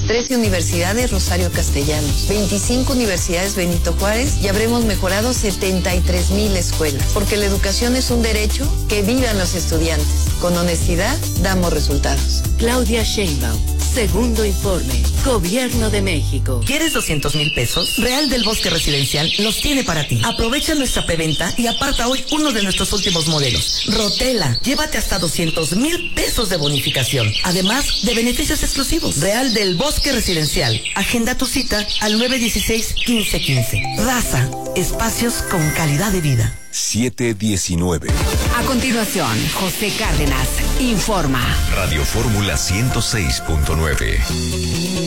13 universidades Rosario Castellanos, 25 universidades Benito Juárez y habremos mejorado 73,000 escuelas. Porque la educación es un derecho, que vivan los estudiantes. Con honestidad, damos resultados. Claudia Sheinbaum, segundo informe, Gobierno de México. ¿Quieres 200,000 pesos? Real del Bosque Residencial los tiene para ti. Aprovecha nuestra preventa y aparta hoy uno de nuestros últimos modelos. Rotela, llévate hasta 200,000 pesos de bonificación, además de beneficios exclusivos. Real del Bosque Residencial. Agenda tu cita al 916-1515. Raza, espacios con calidad de vida. 7:19. A continuación, José Cárdenas informa. Radio Fórmula 106.9.